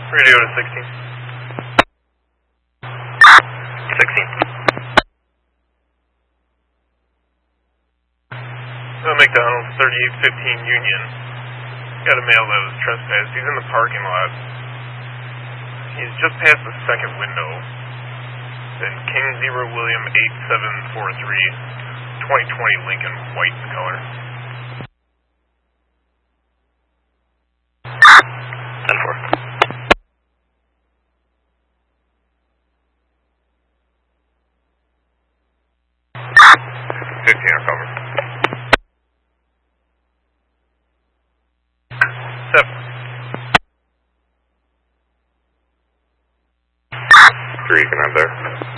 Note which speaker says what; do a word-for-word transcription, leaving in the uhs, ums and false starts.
Speaker 1: Radio to sixteen. sixteen. Uh, McDonald's, thirty-eight fifteen Union. Got a male that was trespassed. He's in the parking lot. He's just past the second window. Then King Zebra William eight seven four three, twenty twenty Lincoln, white in color. ten four. fifteen are covered. seven. three, you can have there.